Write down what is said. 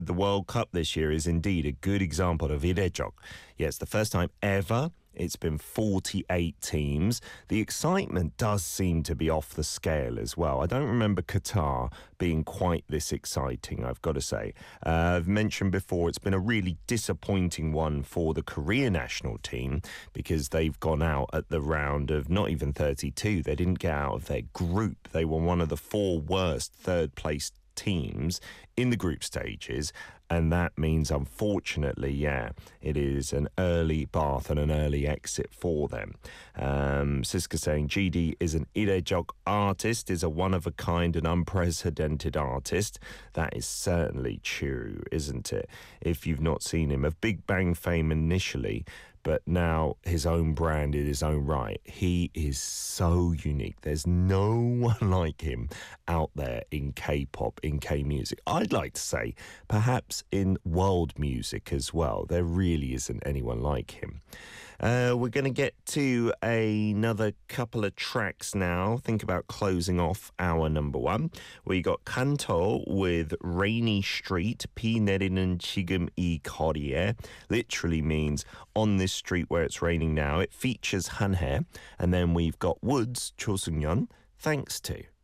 the World Cup this year is indeed a good example of Irejok. Yeah, it's the first time ever. It's been 48 teams. The excitement does seem to be off the scale as well. I don't remember Qatar being quite this exciting, I've got to say. I've mentioned before it's been a really disappointing one for the Korea national team because they've gone out at the round of not even 32. They didn't get out of their group. They were one of the 4 worst third-placed teams in the group stages, and that means, unfortunately, it is an early bath and an early exit for them. Siska saying GD is an Irejok artist, is a one-of-a-kind and unprecedented artist. That is certainly true, isn't it? If you've not seen him, of Big Bang fame initially, but now his own brand in his own right. He is so unique. There's no one like him out there in K-pop, in K-music. I'd like to say perhaps in world music as well. There really isn't anyone like him. We're going to get to another couple of tracks now. Think about closing off our number 1. We got Kanto with Rainy Street. 비 내리는 지금 이 거리에. Literally means on this street where it's raining now. It features Hanhae. And then we've got Woods, Cho Seung-yeon, Thanks To.